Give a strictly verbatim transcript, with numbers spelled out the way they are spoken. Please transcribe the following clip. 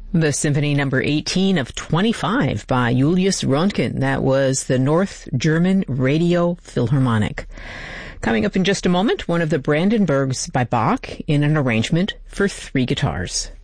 The Symphony Number eighteen of twenty-five by Julius Röntgen. That was the North German Radio Philharmonic. Coming up in just a moment, one of the Brandenburgs by Bach in an arrangement for three guitars.